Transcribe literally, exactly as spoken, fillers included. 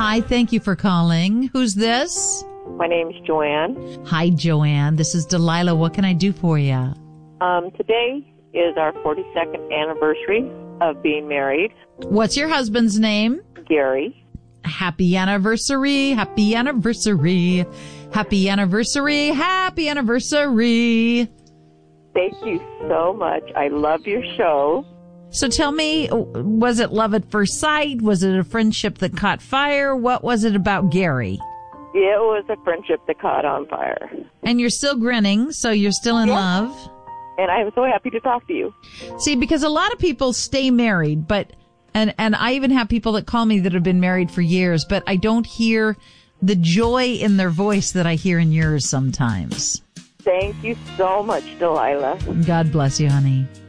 Hi, thank you for calling. Who's this? My name's Joanne. Hi, Joanne. This is Delilah. What can I do for you? Um, today is our forty-second anniversary of being married. What's your husband's name? Gary. Happy anniversary. Happy anniversary. Happy anniversary. Happy anniversary. Thank you so much. I love your show. So tell me, was it love at first sight? Was it a friendship that caught fire? What was it about Gary? It was a friendship that caught on fire. And you're still grinning, so you're still in yeah. love. And I'm so happy to talk to you. See, because a lot of people stay married, but, and, and I even have people that call me that have been married for years, but I don't hear the joy in their voice that I hear in yours sometimes. Thank you so much, Delilah. God bless you, honey.